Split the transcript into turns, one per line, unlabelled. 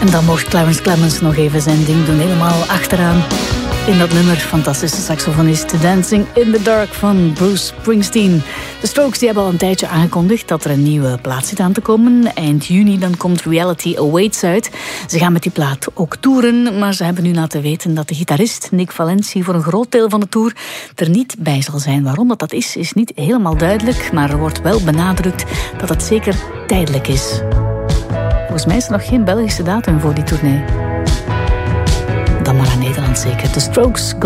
Dan mocht Clarence Clemons nog even zijn ding doen, helemaal achteraan in dat nummer. Fantastische saxofonist, Dancing in the Dark van Bruce Springsteen. De Strokes die hebben al een tijdje aangekondigd dat er een nieuwe plaat zit aan te komen. Eind juni dan komt Reality Awaits uit. Ze gaan met die plaat ook toeren, maar ze hebben nu laten weten dat de gitarist Nick Valenci voor een groot deel van de tour er niet bij zal zijn. Waarom dat is niet helemaal duidelijk, maar er wordt wel benadrukt dat het zeker tijdelijk is. Volgens mij is er nog geen Belgische datum voor die tournee. Dan maar aan Nederland zeker. The Strokes.